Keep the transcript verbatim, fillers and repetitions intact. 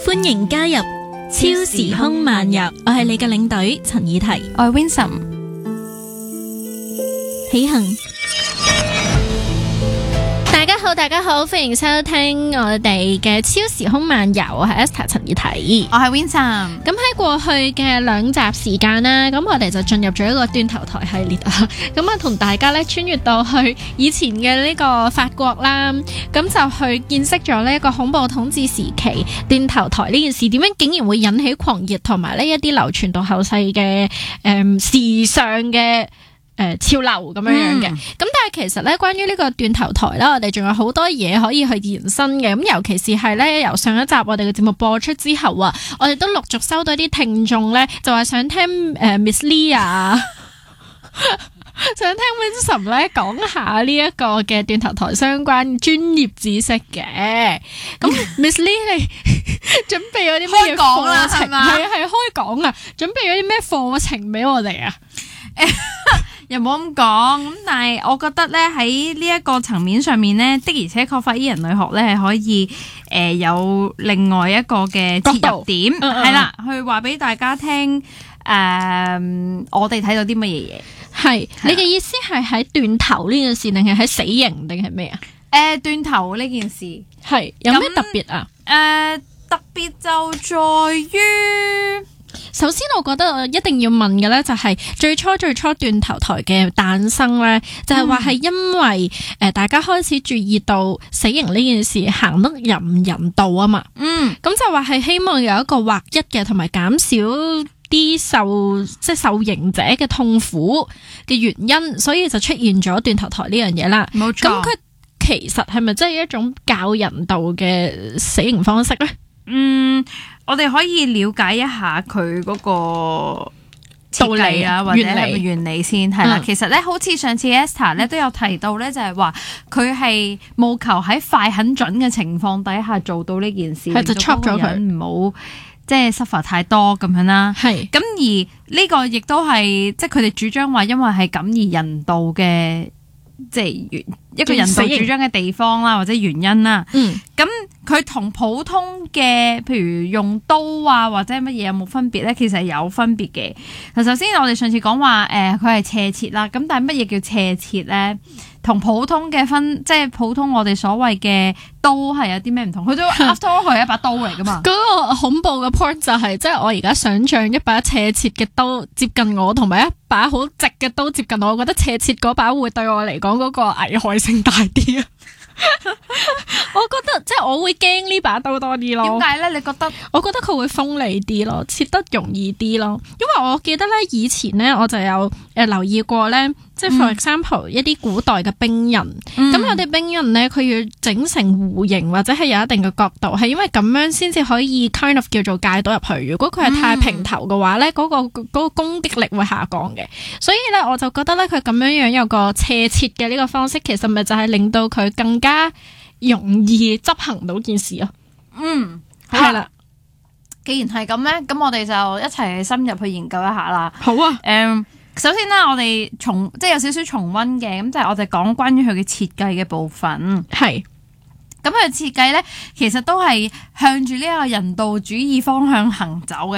歡迎加入超時空漫遊，我係你嘅領隊陳以緹， 我係 Winsome。 起行。 大家好，大家好，歡迎收聽我哋嘅超時空漫遊，我係 Esther 陳以緹， 我係 Winsome。 咁喺過去嘅兩集時間啦，咁我哋就進入咗一個斷頭台系列啊，咁啊同大家咧穿越到去以前嘅呢個法國啦，咁就去見識咗呢一個恐怖統治時期斷頭台呢件事點樣竟然會引起狂熱，同埋呢一啲流傳到後世嘅誒、嗯、時尚嘅。誒、呃、潮流咁樣樣嘅，咁、嗯、但係其實咧，關於呢個斷頭台啦，我哋仲有好多嘢可以去延伸嘅。咁尤其是係咧，由上一集我哋嘅節目播出之後啊，我哋都陸續收到啲聽眾咧，就話想聽誒、呃、Miss Lee 啊，想聽 Winsome 咧講下呢一個嘅斷頭台相關專業知識嘅。咁 Miss Lee 你準備咗啲咩課程？係啊，係開講啊，準備咗啲咩課程俾我哋啊？ 又冇咁講，咁但係我覺得咧喺呢一個層面上面咧，的而且確法醫人類學咧係可以誒、呃、有另外一個嘅切入點，係啦、嗯嗯，去話俾大家聽誒、呃，我哋睇到啲乜嘢嘢。係你嘅意思係喺斷頭呢件事，定係喺死刑，定係咩啊？ 誒，斷頭呢件事係有咩特別啊？ 誒、呃，特別就在於。 首先，我覺得我一定要問嘅咧，就係最初最初斷頭台嘅誕生咧，就係話係因為誒、呃、大家開始注意到死刑呢件事行得人唔人道啊嘛。嗯，咁就話係希望有一個劃一嘅，同埋減少啲受即係受刑者嘅痛苦嘅原因，所以就出現咗斷頭台呢樣嘢啦。 冇錯。咁佢其實係咪真係一種較人道嘅死刑方式咧？ 嗯。我哋可以了解一下佢嗰個設計啊，或者係咪原理先係啦。嗯、其實咧，好似上次 Esther 咧都有提到咧，就係話佢係務求喺快很準嘅情況底下做到呢件事， 就 chop 咗佢， 唔好即係 suffer 太多咁樣啦。係咁而呢個亦都係即係佢哋主張話，因為係咁而人道嘅。即係一個人道主張嘅地方啦，或者原因啦。嗯，咁佢同普通嘅，譬如用刀啊或者乜嘢有冇分別咧？其實係有分別嘅。嗱，首先我哋上次講話，誒佢係斜切啦。咁但係乜嘢叫斜切咧？同普通嘅分，即係普通我哋所謂嘅刀係有啲咩唔同？佢都 after all 佢係一把刀嚟噶嘛。嗰個恐怖嘅 point 就係、是，即係我而家想象一把斜切嘅刀接近我，同埋一把好直嘅刀接近我，我覺得斜切嗰把會對我嚟講嗰個危害性大啲啊。我覺得即係我會驚呢把刀多啲咯。 點解咧？你覺得？ 我覺得佢會鋒利啲咯，切得容易啲咯。因為我記得咧，以前咧我就有誒、呃、留意過咧，即係 for example、嗯、一啲古代嘅兵刃，咁、嗯、有啲兵刃咧，佢要整成弧形或者係有一定嘅角度，係因為咁樣先至可以 kind of 叫做界到入去。如果佢係太平頭嘅話咧，嗰、嗯嗰個、嗰個攻擊力會下降嘅。所以咧，我就覺得咧，佢咁樣樣有個斜切嘅呢個方式，其實咪就係令到佢更加容易執行到件事啊。 嗯，係啦。既然係咁咧，咁我哋就一齊深入去研究一下啦。 好啊。誒、um,， 首先啦，我哋重即係有少少重溫嘅，咁就係我哋講關於佢嘅設計嘅部分。係。咁佢嘅設計咧，其實都係向住呢個人道主義方向行走嘅。